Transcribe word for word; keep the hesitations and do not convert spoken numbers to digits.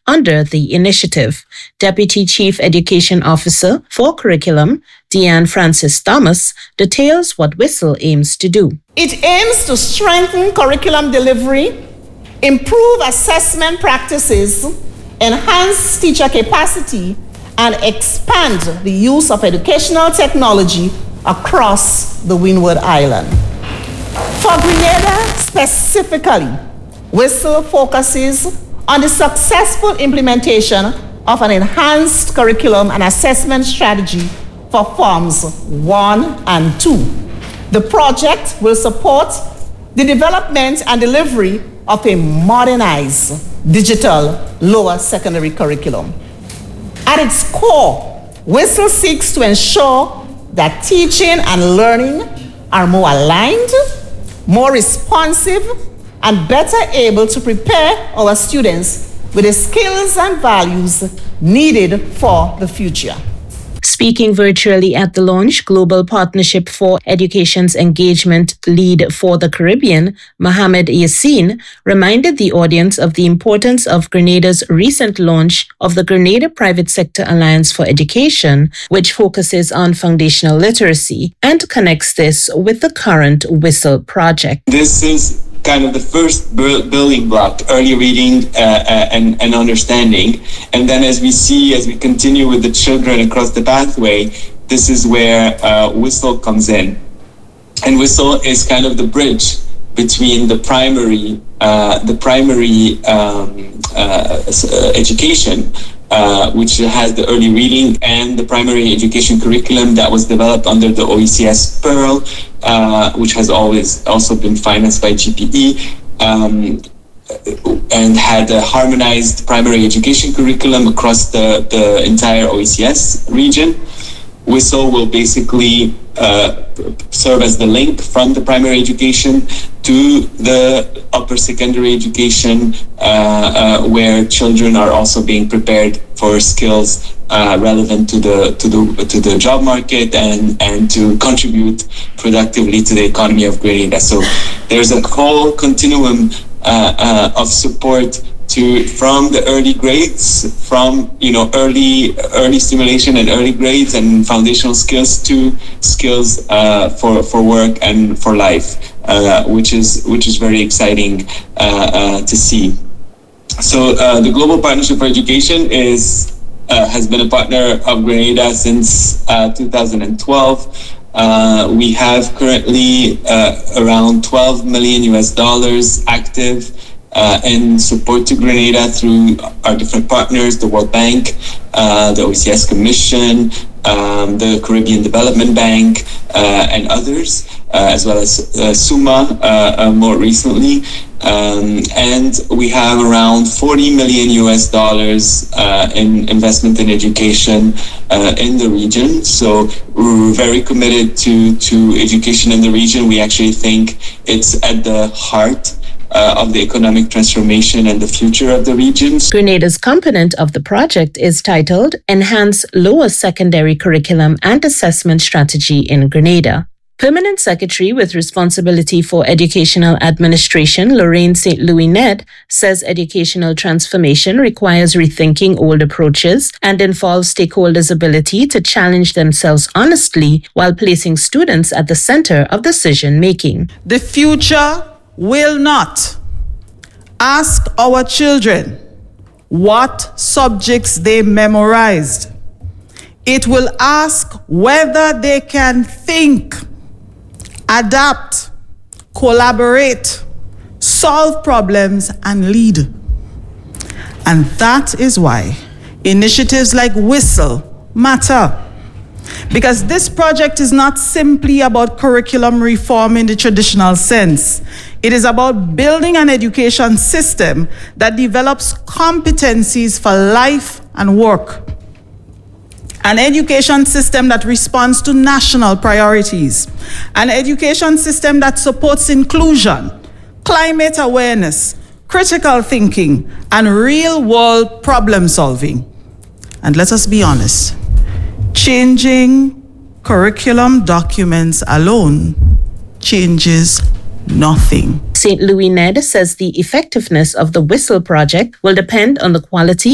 under the initiative. Deputy Chief Education Officer for Curriculum, Deanne Francis Thomas, details what WHISTLE aims to do. It aims to strengthen curriculum delivery, improve assessment practices, enhance teacher capacity, and expand the use of educational technology across the Windward Island. For Grenada specifically, WHISTLE focuses on the successful implementation of an enhanced curriculum and assessment strategy for Forms one and two. The project will support the development and delivery of a modernized digital lower secondary curriculum. At its core, WHISTLE seeks to ensure that teaching and learning are more aligned, more responsive, and better able to prepare our students with the skills and values needed for the future. Speaking virtually at the launch, Global Partnership for Education's Engagement Lead for the Caribbean, Mohamed Yassin, reminded the audience of the importance of Grenada's recent launch of the Grenada Private Sector Alliance for Education, which focuses on foundational literacy, and connects this with the current WHISTLE project. This is kind of the first building block, early reading uh, uh, and, and understanding. And then as we see, as we continue with the children across the pathway, this is where uh, WHISTLE comes in. And WHISTLE is kind of the bridge between the primary, uh, the primary um, uh, education, Uh, which has the early reading and the primary education curriculum that was developed under the O E C S Pearl, uh, which has always also been financed by G P E, um, and had a harmonized primary education curriculum across the, the entire O E C S region. WHISTLE will basically uh, serve as the link from the primary education to the upper secondary education, uh, uh, where children are also being prepared for skills uh, relevant to the to the to the job market and and to contribute productively to the economy of Grenada. So there's a whole continuum uh, uh, of support to from the early grades, from you know early early stimulation and early grades and foundational skills to skills uh, for for work and for life, uh, which is which is very exciting uh, uh, to see. So uh, the Global Partnership for Education is uh, has been a partner of Grenada since uh, two thousand twelve. Uh, we have currently uh, around twelve million U S dollars active Uh, in support to Grenada through our different partners, the World Bank, uh, the O E C S Commission, um, the Caribbean Development Bank, uh, and others, uh, as well as uh, SUMA uh, uh, more recently. Um, and we have around forty million U S dollars uh, in investment in education uh, in the region. So we're very committed to, to education in the region. We actually think it's at the heart Uh, of the economic transformation and the future of the regions. Grenada's component of the project is titled Enhance Lower Secondary Curriculum and Assessment Strategy in Grenada. Permanent Secretary with responsibility for educational administration, Lorraine Saint Louis Ned, says educational transformation requires rethinking old approaches and involves stakeholders' ability to challenge themselves honestly while placing students at the center of decision making. The future will not ask our children what subjects they memorized. It will ask whether they can think, adapt, collaborate, solve problems, and lead. And that is why initiatives like WHISTLE matter. Because this project is not simply about curriculum reform in the traditional sense. It is about building an education system that develops competencies for life and work. An education system that responds to national priorities. An education system that supports inclusion, climate awareness, critical thinking, and real-world problem solving. And let us be honest, changing curriculum documents alone changes nothing. Saint Louis Ned says the effectiveness of the WHISTLE project will depend on the quality